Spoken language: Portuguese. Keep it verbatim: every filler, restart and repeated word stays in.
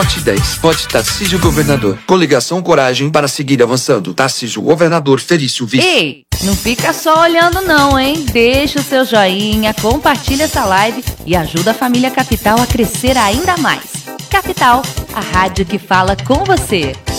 dez. Vote Tarcísio Governador. Coligação Coragem para seguir avançando. Tarcísio Governador, Felício Vice. Ei, não fica só olhando não, hein? Deixa o seu joinha, compartilha essa live e ajuda a família Capital a crescer ainda mais. Capital, a rádio que fala com você.